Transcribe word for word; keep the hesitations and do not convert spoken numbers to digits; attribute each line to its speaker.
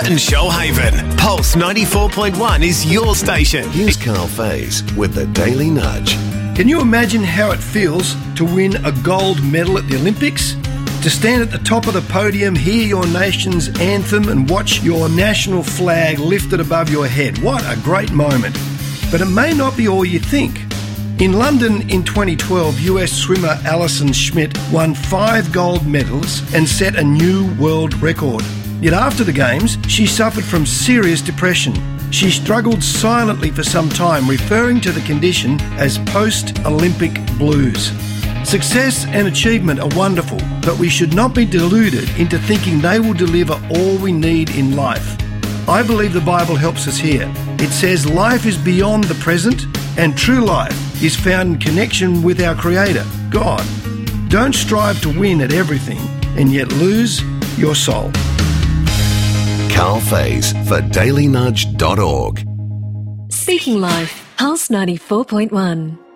Speaker 1: and Shoalhaven. Pulse ninety-four point one is your station.
Speaker 2: Here's Carl Faze with the Daily Nudge.
Speaker 3: Can you imagine how it feels to win a gold medal at the Olympics? To stand at the top of the podium, hear your nation's anthem and watch your national flag lifted above your head. What a great moment. But it may not be all you think. In London in twenty twelve, U S swimmer Alison Schmidt won five gold medals and set a new world record. Yet after the Games, she suffered from serious depression. She struggled silently for some time, referring to the condition as post-Olympic blues. Success and achievement are wonderful, but we should not be deluded into thinking they will deliver all we need in life. I believe the Bible helps us here. It says life is beyond the present, and true life is found in connection with our Creator, God. Don't strive to win at everything and yet lose your soul.
Speaker 2: Carl Faze for daily nudge dot org.
Speaker 4: Speaking Life, Pulse ninety-four point one.